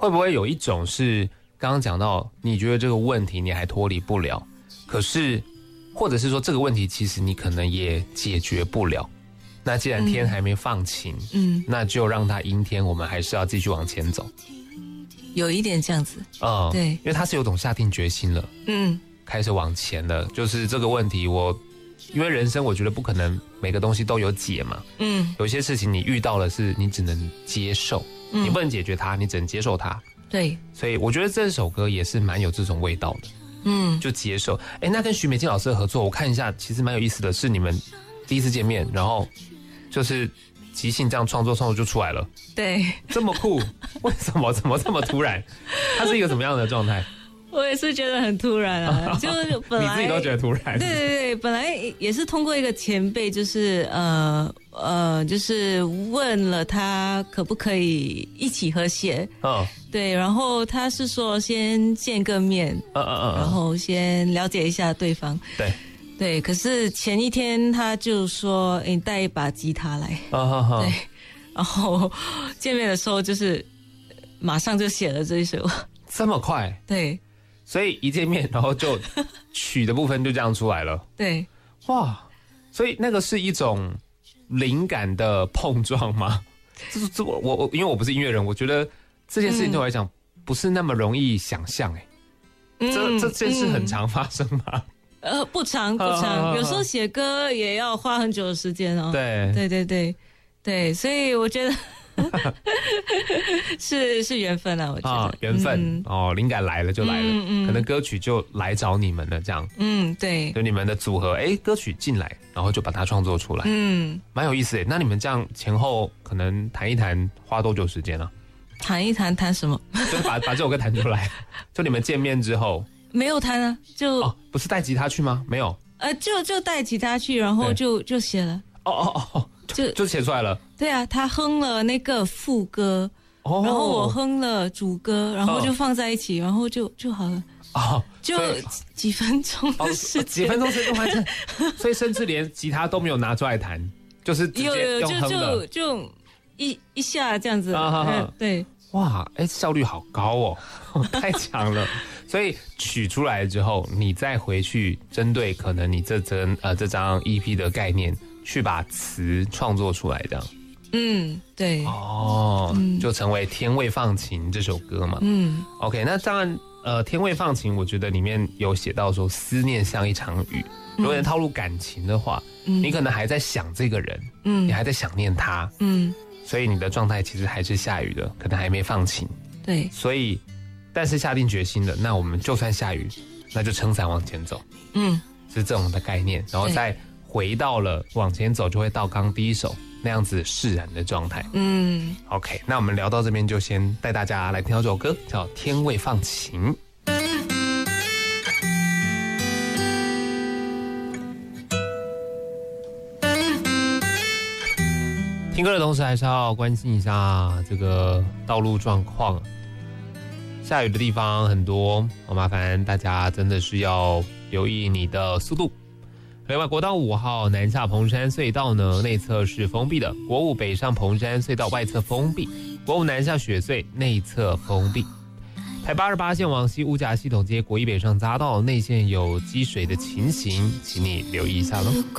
会不会有一种是刚刚讲到，你觉得这个问题你还脱离不了，可是或者是说这个问题其实你可能也解决不了，那既然天还没放晴，那就让它阴天，我们还是要继续往前走。 有一点这样子，对， 因为他是有种下定决心了，开始往前了。就是这个问题因为人生我觉得不可能每个东西都有解嘛，有些事情你遇到了是你只能接受，你不能解决它，你只能接受它。 对， 所以我觉得这首歌也是蛮有这种味道的，就接受。那跟许美静老师的合作，我看一下，其实蛮有意思的，是你们第一次见面，然后就是即兴这样创作就出来了。 对， 这么酷，为什么？怎么这么突然？它是一个什么样的状态？ 我也是觉得很突然啊，就本来你自己都觉得突然。 对，本来也是通过一个前辈，就是就是问了他可不可以一起合写，对，然后他是说先见个面，然后先了解一下对方，对，可是前一天他就说，你带一把吉他来，对，然后见面的时候就是马上就写了这一首， 这么快？ 对。 所以一见面，然后就曲的部分就这样出来了。 对， 哇，所以那个是一种灵感的碰撞吗？我因为我不是音乐人，我觉得这件事情对我来讲不是那么容易想象。这件事很常发生吗？ 不常，有时候写歌也要花很久的时间哦。对，所以我觉得。是缘分啊，我觉得缘分灵感来了就来了，可能歌曲就来找你们了，这样， 对， 就你们的组合，歌曲进来，然后就把它创作出来，蛮有意思的。那你们这样前后可能谈一谈，花多久时间啊？ 谈一谈，谈什么？ 就是把这首歌弹出来。就你们见面之后没有弹啊？就不是带吉他去吗？没有， 就带吉他去，然后就写了。就写出来了。 对啊，他哼了那个副歌，然后我哼了主歌，然后就放在一起，然后就好了。就几分钟的时间， 几分钟时间完成，所以甚至连吉他都没有拿出来弹，就是直接用哼的， 就一下这样子。对， 哇，效率好高哦，太强了。所以曲出来之后，你再回去针对可能你这张 EP 的概念，去把词创作出来，这样。 对。 就成为《天未放晴》这首歌嘛。OK， 那当然，《天未放晴》我觉得里面有写到说，思念像一场雨。如果能套入感情的话，你可能还在想这个人，你还在想念他，所以你的状态其实还是下雨的，可能还没放晴。 对， 所以。但是下定决心了，那我们就算下雨，那就撑伞往前走。是这种的概念，然后再回到了往前走，就会到刚第一首那样子释然的状态。OK， 那我们聊到这边，就先带大家来听到这首歌，叫《天未放晴》。听歌的同时，还是要关心一下这个道路状况。下雨的地方很多，麻烦大家真的是要留意你的速度。另外，国道5号南下彭山隧道呢，内侧是封闭的；国5北上彭山隧道外侧封闭；国5南下雪隧内侧封闭。台88线往西乌甲系统街国1北上匝道内线有积水的情形，请你留意一下咯。